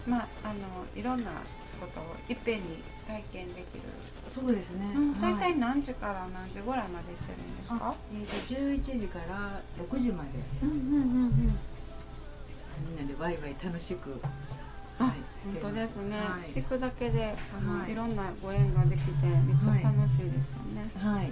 いろんなことをいっぺんに体験できる。 そうですね。 大体何時から何時ぐらいまでしてるんですか ？11時から6時まで。みんなでワイワイ楽しく。 本当ですね。行くだけでいろんなご縁ができてめっちゃ楽しいですよね。はい。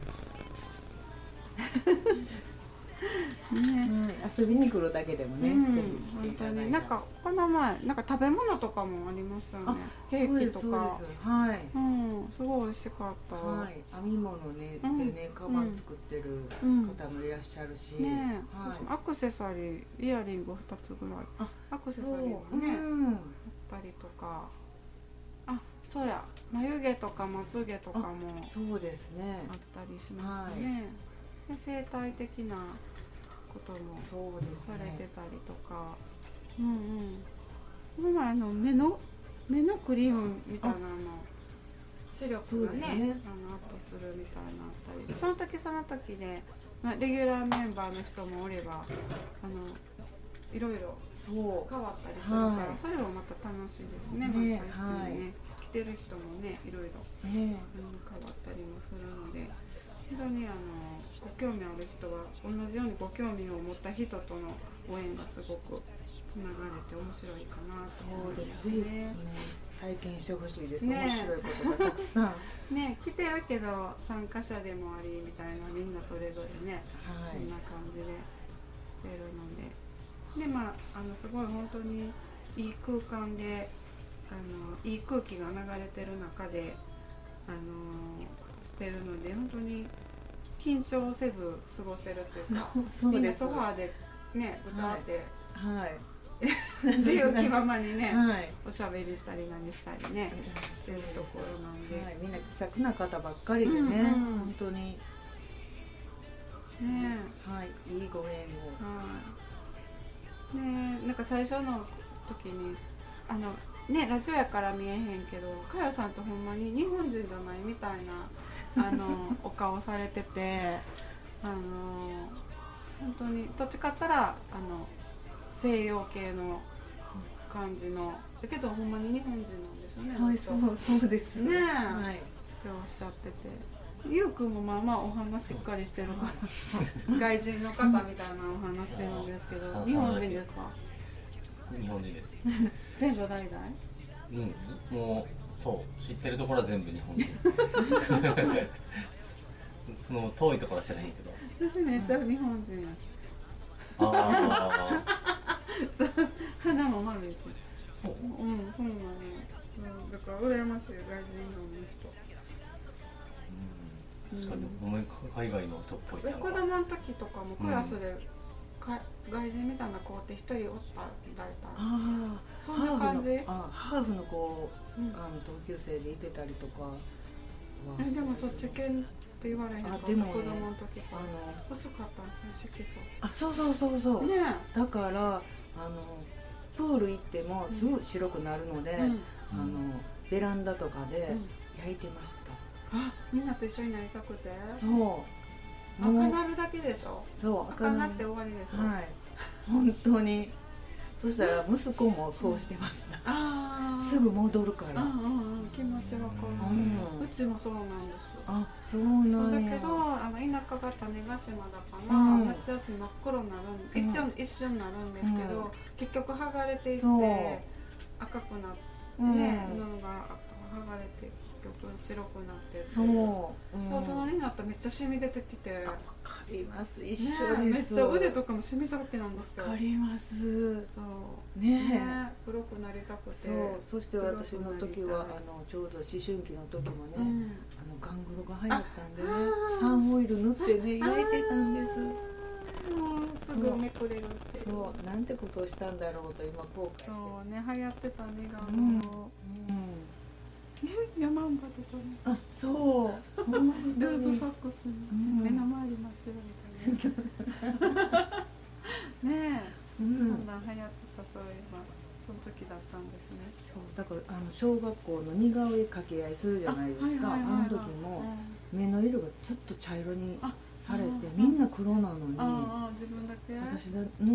遊びに来るだけでもね、ぜひ本当になんかこの前なんか食べ物とかもありましたよね。ケーキとか。はい。すごい美味しかった。 はい。編み物ねでねカバン作ってる方もいらっしゃるし。ね。 アクセサリーイヤリング2つぐらい。アクセサリーもねあったりとか。そうや眉毛とかまつげとかもそうですねあったりしましたね。で生態的なこともされてたりとか、この前目のクリームみたいなの視力がねアップするみたいなあったり、その時で、レギュラーメンバーの人もおればいろいろ変わったりするから、それもまた楽しいですね。来てる人もねいろいろ変わったりもするので。本当にご興味ある人は同じようにご興味を持った人とのご縁がすごくつながれて面白いかなと思いますね。 体験してほしいです。面白いことがたくさんね来てるけど参加者でもありみたいな、みんなそれぞれね、そんな感じでしてるので、すごい本当にいい空間でいい空気が流れてる中でしてるので、本当に緊張せず過ごせるっていうか、みんなソファーでね歌って自由気ままにねおしゃべりしたり何したりねしてるところなんで、 みんな気さくな方ばっかりでね、本当にねいいご縁をなんか最初の時にラジオやから見えへんけど、かよさんとほんまに日本人じゃないみたいなお顔されてて、本当にどっちかっつったら西洋系の感じのだけどほんまに日本人なんですよね。 はい、そうですね。っておっしゃってて、ゆうくんもまあまあお花しっかりしてるから外人の方みたいなお花してるんですけど、日本人ですか？ 日本人です。 先祖代々？ もうそう知ってるところは全部日本人。その遠いところは知らへんけど。 私めっちゃ日本人や。花も丸いし。そう。そうなの。だから羨ましい外人の人。確かに海外の人っぽい。 子供の時とかもクラスで外人みたいな子って一人おった大体。そんな感じ？ ハーフの子同級生でいてたりとか。 でもそっち系って言われへんかった。子供の時薄かったんちゃう色素。 そう。だからプール行ってもすぐ白くなるので、ベランダとかで焼いてました。 みんなと一緒になりたくて。 そう。 赤なるだけでしょ。そう。赤なって終わりでしょ。 はい。本当に。そしたら息子もそうしてました。すぐ戻るから。 気持ちわかる。うちもそうなんです。 そうなんや。だけど田舎が種子島だから夏休み真っ黒になる一瞬なるんですけど、結局剥がれていって赤くなってね、布が剥がれて結局白くなって大人になったらめっちゃシミ出てきて。わかります。一緒です。 めっちゃ腕とかもシミだらけなんですよ。 わかります。 そうね、黒くなりたくて。 そして私の時はちょうど思春期の時もね、ガングロが流行ったんでね、サンオイル塗ってね焼いてたんです。 すぐめくれるっていう。 そうなんてことをしたんだろうと今後悔してます。 そうね、流行ってたねガングロ。ヤマンバとかね。そうルーズソックスに目の周り真っ白みたいなねえ、そんなん流行ってた。そういえばその時だったんですね。 そうだから小学校の似顔絵掛け合いするじゃないですか。あの時も目の色がずっと茶色にされてみんな黒なのに自分だけ私の